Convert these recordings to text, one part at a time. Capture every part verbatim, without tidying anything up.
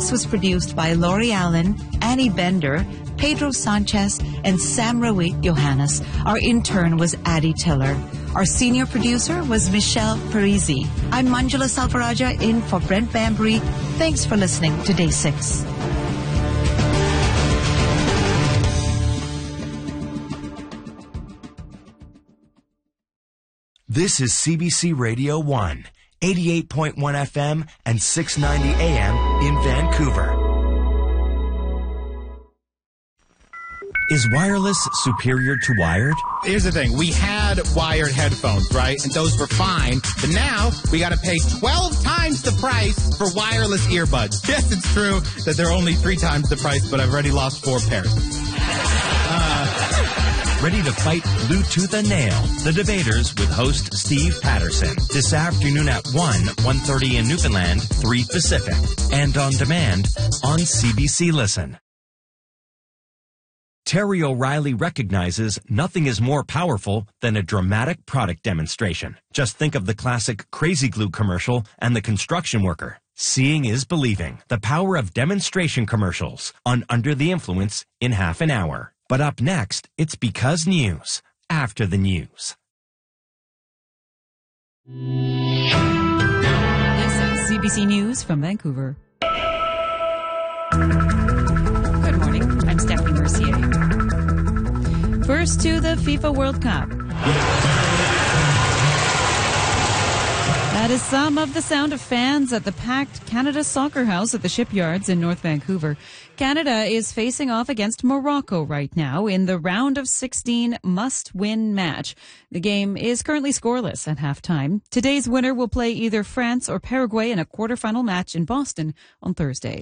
Six was produced by Laurie Allen, Annie Bender, Pedro Sanchez, and Sam Rawit Johannes. Our intern was Addie Tiller. Our senior producer was Michelle Parisi. I'm Manjula Salvaraja in for Brent Bambury. Thanks for listening to Day six. This is C B C Radio one, eighty-eight point one F M and six ninety A M in Vancouver. Is wireless superior to wired? Here's the thing. We had wired headphones, right? And those were fine. But now we got to pay twelve times the price for wireless earbuds. Yes, it's true that they're only three times the price, but I've already lost four pairs. Uh... Ready to fight Bluetooth a nail? The Debaters with host Steve Patterson. This afternoon at one, one thirty in Newfoundland, three Pacific. And on demand on C B C Listen. Terry O'Reilly recognizes nothing is more powerful than a dramatic product demonstration. Just think of the classic Crazy Glue commercial and the construction worker. Seeing is believing. The power of demonstration commercials on Under the Influence in half an hour. But up next, it's Because News, after the news. This is C B C News from Vancouver. Good morning, I'm Stephanie Mercier. First to the FIFA World Cup. That is some of the sound of fans at the packed Canada Soccer House at the Shipyards in North Vancouver. Canada is facing off against Morocco right now in the round of sixteen must-win match. The game is currently scoreless at halftime. Today's winner will play either France or Paraguay in a quarterfinal match in Boston on Thursday.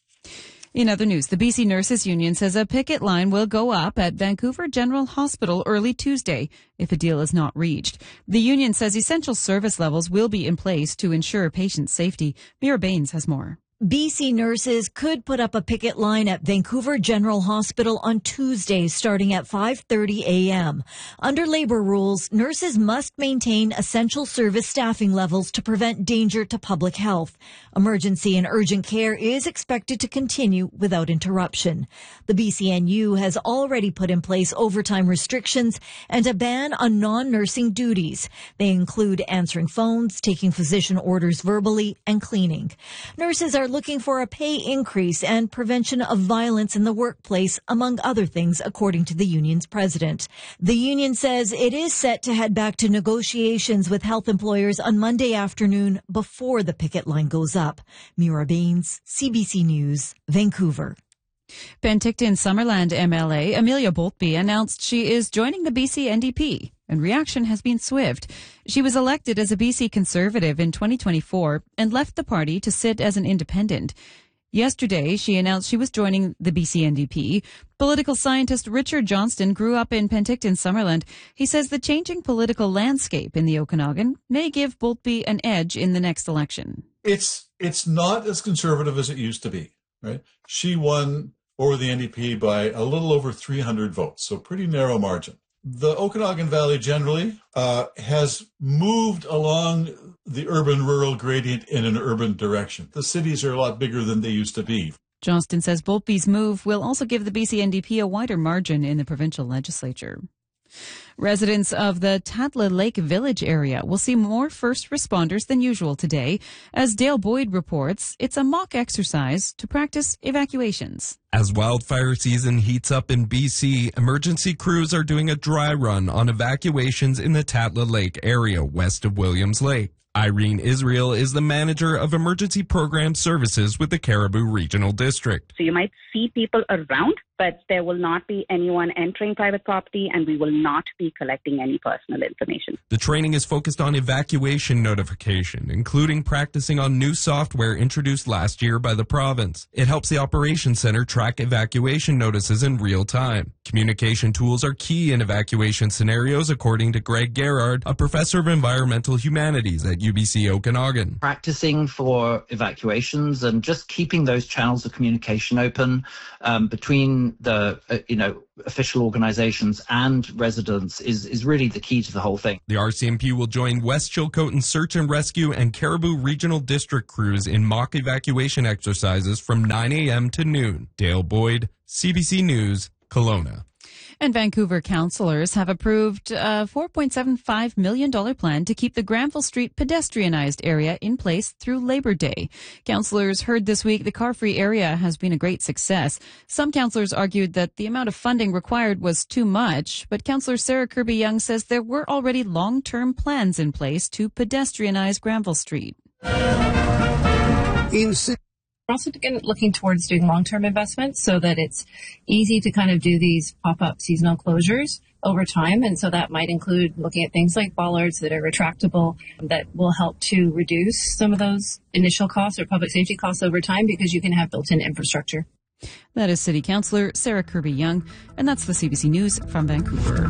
In other news, the B C Nurses Union says a picket line will go up at Vancouver General Hospital early Tuesday if a deal is not reached. The union says essential service levels will be in place to ensure patient safety. Mira Baines has more. B C nurses could put up a picket line at Vancouver General Hospital on Tuesday starting at five thirty a m. Under labor rules, nurses must maintain essential service staffing levels to prevent danger to public health. Emergency and urgent care is expected to continue without interruption. The B C N U has already put in place overtime restrictions and a ban on non-nursing duties. They include answering phones, taking physician orders verbally, and cleaning. Nurses are looking for a pay increase and prevention of violence in the workplace, among other things, according to the union's president. The union says it is set to head back to negotiations with health employers on Monday afternoon before the picket line goes up. Mira Baines, C B C News, Vancouver. Penticton Summerland M L A Amelia Boltby announced she is joining the B C N D P, and reaction has been swift. She was elected as a B C Conservative in twenty twenty-four and left the party to sit as an independent. Yesterday, she announced she was joining the B C N D P. Political scientist Richard Johnston grew up in Penticton Summerland. He says the changing political landscape in the Okanagan may give Boltby an edge in the next election. It's it's not as conservative as it used to be, right? She won over the N D P by a little over three hundred votes, so pretty narrow margin. The Okanagan Valley generally uh, has moved along the urban-rural gradient in an urban direction. The cities are a lot bigger than they used to be. Johnston says Boltby's move will also give the B C N D P a wider margin in the provincial legislature. Residents of the Tatla Lake Village area will see more first responders than usual today. As Dale Boyd reports, it's a mock exercise to practice evacuations. As wildfire season heats up in B C, emergency crews are doing a dry run on evacuations in the Tatla Lake area west of Williams Lake. Irene Israel is the manager of emergency program services with the Cariboo Regional District. So you might see people around, but there will not be anyone entering private property, and we will not be collecting any personal information. The training is focused on evacuation notification, including practicing on new software introduced last year by the province. It helps the Operations Center track evacuation notices in real time. Communication tools are key in evacuation scenarios, according to Greg Gerard, a professor of environmental humanities at U B C Okanagan. Practicing for evacuations and just keeping those channels of communication open um, between between the, uh, you know, official organizations and residents is, is really the key to the whole thing. The R C M P will join West Chilcotin Search and Rescue and Caribou Regional District crews in mock evacuation exercises from nine a.m. to noon. Dale Boyd, C B C News, Kelowna. And Vancouver councillors have approved a four point seven five million dollars plan to keep the Granville Street pedestrianized area in place through Labor Day. Councillors heard this week the car-free area has been a great success. Some councillors argued that the amount of funding required was too much, but Councillor Sarah Kirby-Young says there were already long-term plans in place to pedestrianize Granville Street. In We're also looking towards doing long-term investments so that it's easy to kind of do these pop-up seasonal closures over time. And so that might include looking at things like bollards that are retractable that will help to reduce some of those initial costs or public safety costs over time because you can have built-in infrastructure. That is City Councillor Sarah Kirby-Young, and that's the C B C News from Vancouver.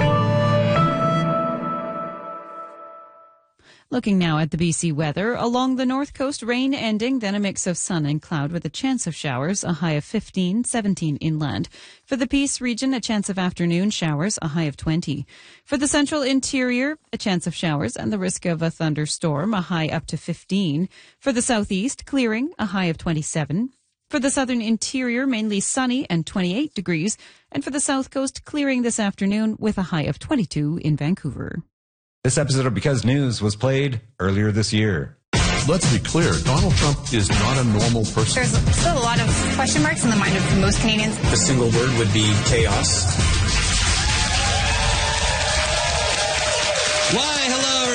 Looking now at the B C weather. Along the north coast, rain ending, then a mix of sun and cloud with a chance of showers, a high of fifteen, seventeen inland. For the Peace region, a chance of afternoon showers, a high of twenty. For the central interior, a chance of showers and the risk of a thunderstorm, a high up to fifteen. For the southeast, clearing, a high of twenty-seven. For the southern interior, mainly sunny and twenty-eight degrees. And for the south coast, clearing this afternoon with a high of twenty-two in Vancouver. This episode of Because News was played earlier this year. Let's be clear, Donald Trump is not a normal person. There's still a lot of question marks in the mind of most Canadians. The single word would be chaos. Why, hello,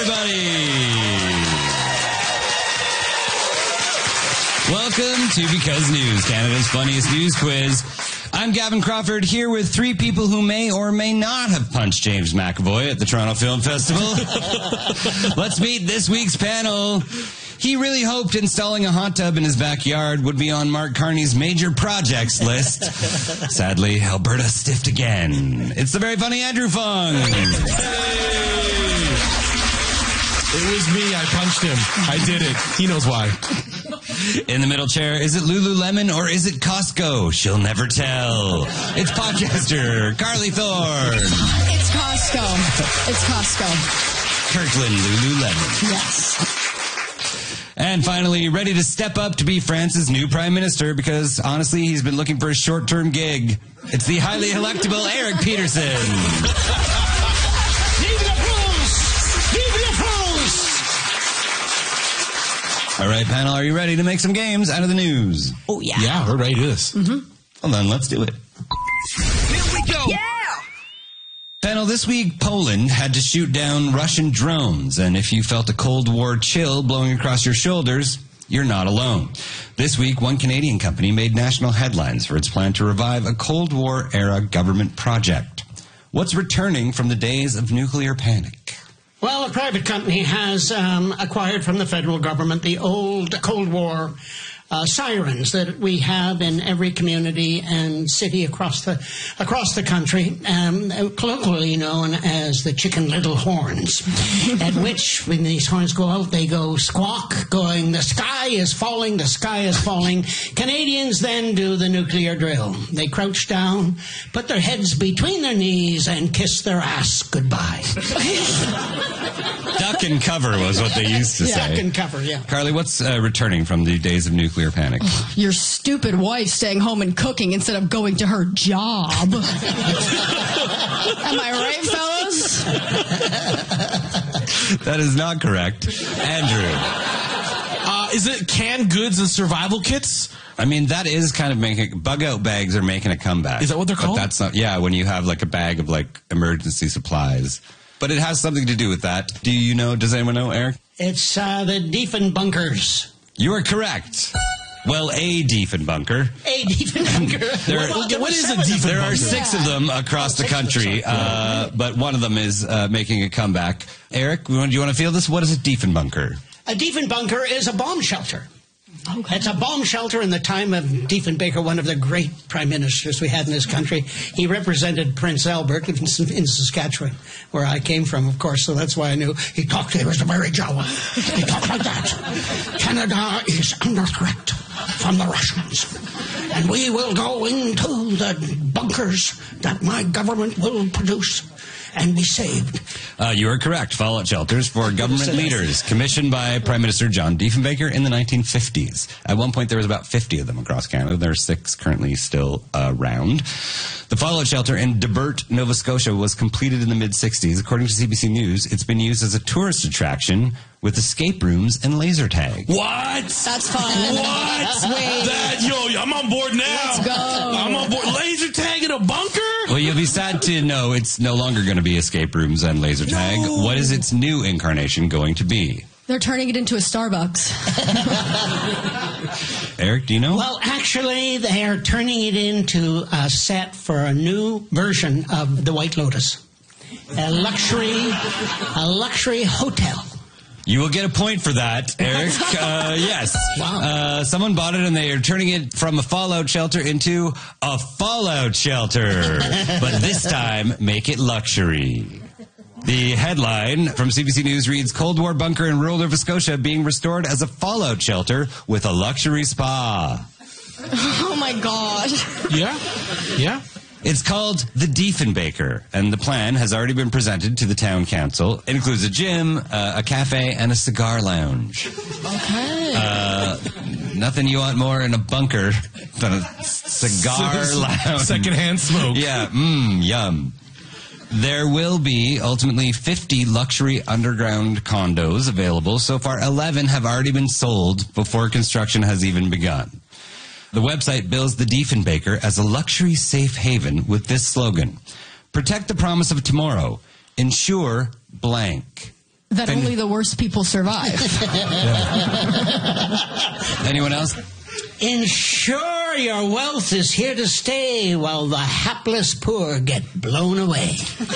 everybody. Welcome to Because News, Canada's funniest news quiz. I'm Gavin Crawford, here with three people who may or may not have punched James McAvoy at the Toronto Film Festival. Let's meet this week's panel. He really hoped installing a hot tub in his backyard would be on Mark Carney's major projects list. Sadly, Alberta stiffed again. It's the very funny Andrew Fung. It was me. I punched him. I did it. He knows why. In the middle chair, is it Lululemon or is it Costco? She'll never tell. It's podcaster Carly Thorne. It's Costco. It's Costco. Kirkland Lululemon. Yes. And finally, ready to step up to be France's new prime minister because, honestly, he's been looking for a short-term gig. It's the highly electable Eric Peterson. All right, panel, are you ready to make some games out of the news? Oh, yeah. Yeah, we're ready to do this. Mm-hmm. Well, then, let's do it. Here we go. Yeah! Panel, this week, Poland had to shoot down Russian drones, and if you felt a Cold War chill blowing across your shoulders, you're not alone. This week, one Canadian company made national headlines for its plan to revive a Cold War-era government project. What's returning from the days of nuclear panic? Well, a private company has um, acquired from the federal government the old Cold War uh, sirens that we have in every community and city across the across the country, um, colloquially known as the Chicken Little horns, at which, when these horns go out, they go squawk, going, the sky is falling, the sky is falling. Canadians then do the nuclear drill. They crouch down, put their heads between their knees, and kiss their ass goodbye. Duck and cover was what they used to yeah, say. Duck and cover, yeah. Carly, what's uh, returning from the days of nuclear panic? Oh, your stupid wife staying home and cooking instead of going to her job. Am I right, fellas? That is not correct. Andrew. Uh, is it canned goods and survival kits? I mean, that is kind of making, bug-out bags are making a comeback. Is that what they're called? But that's not, yeah, when you have like a bag of like emergency supplies. But it has something to do with that. Do you know, does anyone know, Eric? It's uh, the Diefenbunkers. You are correct. Well, a Diefenbunker. A Diefenbunker. There, well, well, what is a Diefenbunker? There are six of them across the country, uh, but one of them is uh, making a comeback. Eric, do you want to feel this? What is a Diefenbunker? A Diefenbunker is a bomb shelter. Okay. It's a bomb shelter in the time of Diefenbaker, one of the great prime ministers we had in this country. He represented Prince Albert in, in Saskatchewan, where I came from, of course, so that's why I knew. He talked, he was very Jawa. He talked like that. Canada is under threat from the Russians, and we will go into the bunkers that my government will produce and be saved. Uh, you are correct. Fallout shelters for government leaders, commissioned by Prime Minister John Diefenbaker in the nineteen fifties. At one point, there was about fifty of them across Canada. There are six currently still around. The Fallout shelter in Debert, Nova Scotia, was completed in the mid-sixties. According to C B C News, it's been used as a tourist attraction with escape rooms and laser tag. What? That's fun. What? Wait. That, yo, I'm on board now. Let's go. I'm on board. Laser tag in a bunker? Well, you'll be sad to know it's no longer going to be escape rooms and laser tag. No. What is its new incarnation going to be? They're turning it into a Starbucks. Eric, do you know? Well, actually, they are turning it into a set for a new version of the White Lotus. A luxury, a luxury hotel. You will get a point for that, Eric. Uh, yes. Wow. Uh, someone bought it and they are turning it from a fallout shelter into a fallout shelter. But this time, make it luxury. The headline from C B C News reads, Cold War bunker in rural Nova Scotia being restored as a fallout shelter with a luxury spa. Oh, my God. Yeah? Yeah? It's called the Diefenbaker, and the plan has already been presented to the town council. It includes a gym, uh, a cafe, and a cigar lounge. Okay. Uh, nothing you want more in a bunker than a cigar lounge. Secondhand smoke. Yeah, mmm, yum. There will be ultimately fifty luxury underground condos available. So far, eleven have already been sold before construction has even begun. The website bills the Diefenbaker as a luxury safe haven with this slogan: protect the promise of tomorrow, ensure blank. That Any- only the worst people survive. Anyone else? Ensure your wealth is here to stay while the hapless poor get blown away.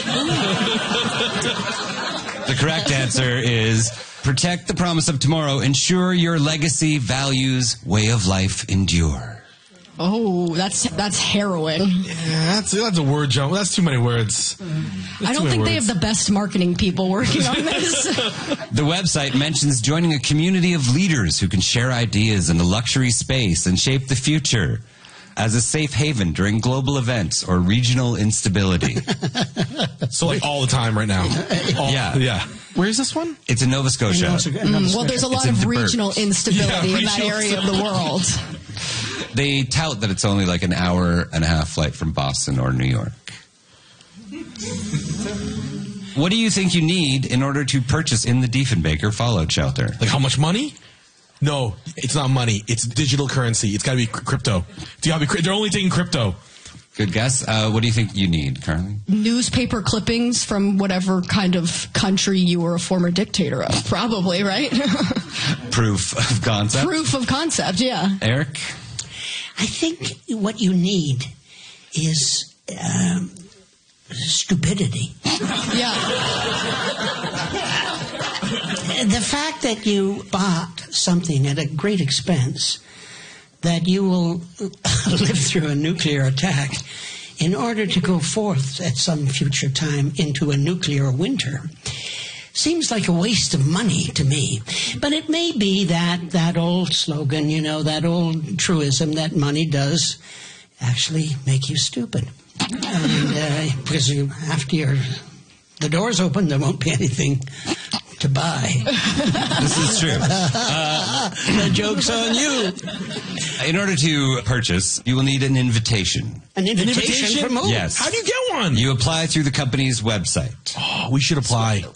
The correct answer is protect the promise of tomorrow, ensure your legacy, values, way of life endure. Oh, that's that's harrowing. Yeah, that's, that's a word jump. That's too many words. That's I don't think they have the best marketing people working on this. The website mentions joining a community of leaders who can share ideas in a luxury space and shape the future as a safe haven during global events or regional instability. So like all the time right now. All, Yeah. Yeah. Where is this one? It's in Nova Scotia. In Nova Scotia. Mm, well, there's a lot It's in of Debert. regional instability Yeah, in that regional area of the world. They tout that it's only like an hour and a half flight from Boston or New York. What do you think you need in order to purchase in the Diefenbaker fallout shelter? Like how much money? No, it's not money. It's digital currency. It's got to be cr- crypto. Do you have to be, they're only taking crypto. Good guess. Uh, what do you think you need, Carly? Newspaper clippings from whatever kind of country you were a former dictator of. Probably, right? Proof of concept. Proof of concept, yeah. Eric? I think what you need is um, stupidity. Yeah. The fact that you bought something at a great expense, that you will live through a nuclear attack in order to go forth at some future time into a nuclear winter, seems like a waste of money to me. But it may be that that old slogan, you know, that old truism that money does actually make you stupid. And uh, because you, after your, the doors open, there won't be anything to buy. This is true. Uh, the joke's on you. In order to purchase, you will need an invitation. An invitation, An invitation? from who? Yes. How do you get one? You apply through the company's website. Oh, we should apply.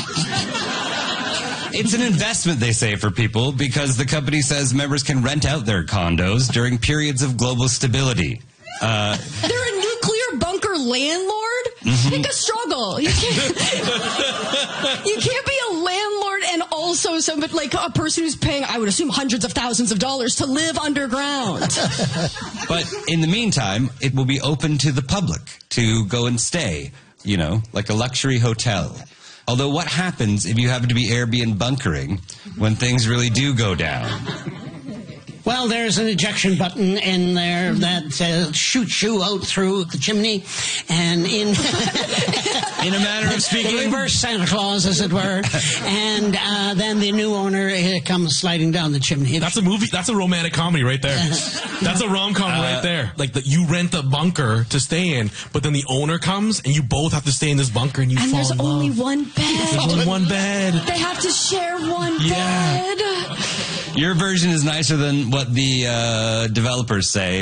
It's an investment, they say, for people because the company says members can rent out their condos during periods of global stability. Uh, They're a nuclear bunker landlord? Mm-hmm. Pick a struggle. You can't, you can't be a landlord and also somebody like a person who's paying, I would assume, hundreds of thousands of dollars to live underground. But in the meantime, it will be open to the public to go and stay, you know, like a luxury hotel. Although what happens if you happen to be Airbnb bunkering when things really do go down? Well, there's an ejection button in there that uh, shoots you out through the chimney, and in in a manner of speaking, the reverse Santa Claus, as it were, and uh, then the new owner uh, comes sliding down the chimney. That's a movie. That's a romantic comedy right there. That's a rom-com Uh, right there. Like the, you rent a bunker to stay in, but then the owner comes and you both have to stay in this bunker, and you And fall there's in love. only one bed. There's only one bed. They have to share one Yeah. bed. Your version is nicer than what the uh, developers say.